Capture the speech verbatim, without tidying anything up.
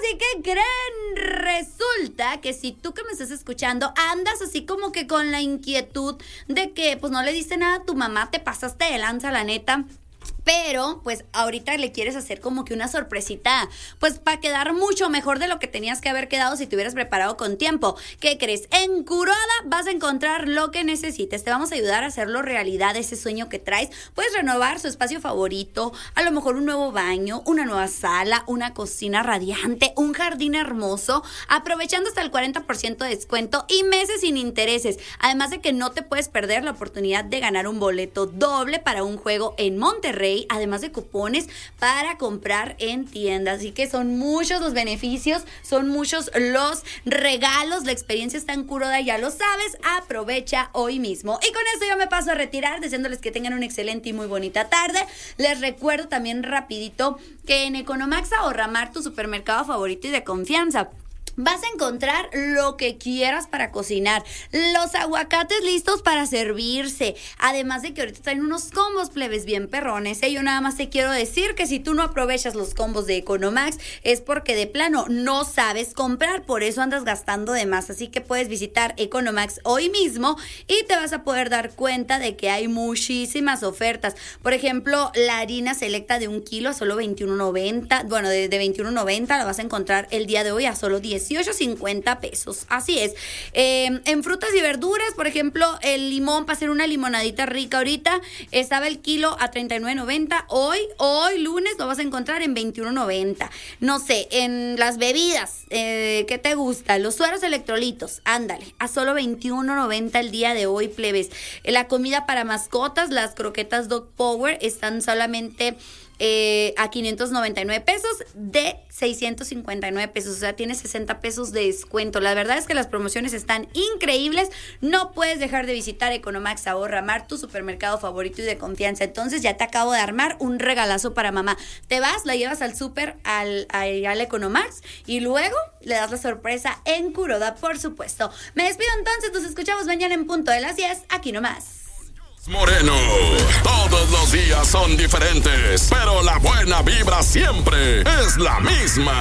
¿y qué creen? Resulta que si tú que me estás escuchando andas así como que con la inquietud de que pues no le diste nada a tu mamá, te pasaste de lanza, la neta. Pero, pues, ahorita le quieres hacer como que una sorpresita, pues, para quedar mucho mejor de lo que tenías que haber quedado si te hubieras preparado con tiempo. ¿Qué crees? En Kuroda vas a encontrar lo que necesites. Te vamos a ayudar a hacerlo realidad, ese sueño que traes. Puedes renovar su espacio favorito, a lo mejor un nuevo baño, una nueva sala, una cocina radiante, un jardín hermoso, aprovechando hasta el cuarenta por ciento de descuento y meses sin intereses. Además de que no te puedes perder la oportunidad de ganar un boleto doble para un juego en Monterrey, además de cupones para comprar en tiendas. Así que son muchos los beneficios, son muchos los regalos. La experiencia está en Kuroda, ya lo sabes. Aprovecha hoy mismo. Y con esto yo me paso a retirar, deseándoles que tengan una excelente y muy bonita tarde. Les recuerdo también rapidito que en Economax Ahorramar, tu supermercado favorito y de confianza, vas a encontrar lo que quieras para cocinar. Los aguacates listos para servirse. Además de que ahorita traen unos combos plebes bien perrones, ¿eh? Yo nada más te quiero decir que si tú no aprovechas los combos de Economax es porque de plano no sabes comprar. Por eso andas gastando de más. Así que puedes visitar Economax hoy mismo y te vas a poder dar cuenta de que hay muchísimas ofertas. Por ejemplo, la harina selecta de un kilo a solo veintiuno noventa. Bueno, de, de veintiuno noventa la vas a encontrar el día de hoy a solo dieciocho cincuenta pesos. Así es. Eh, en frutas y verduras, por ejemplo, el limón para hacer una limonadita rica ahorita estaba el kilo a treinta y nueve noventa. Hoy, hoy lunes lo vas a encontrar en veintiuno noventa. No sé, en las bebidas, eh, ¿qué te gusta? Los sueros electrolitos, ándale, a solo veintiuno noventa el día de hoy, plebes. La comida para mascotas, las croquetas Dog Power están solamente Eh, a quinientos noventa y nueve pesos de seiscientos cincuenta y nueve pesos, o sea, tiene sesenta pesos de descuento. La verdad es que las promociones están increíbles. No puedes dejar de visitar Economax Ahorramar, tu supermercado favorito y de confianza. Entonces ya te acabo de armar un regalazo para mamá. Te vas, la llevas al súper, al, al, al Economax y luego le das la sorpresa en Kuroda, por supuesto. Me despido entonces, nos escuchamos mañana en punto de las diez, aquí nomás. Moreno, todos los días son diferentes, pero la buena vibra siempre es la misma.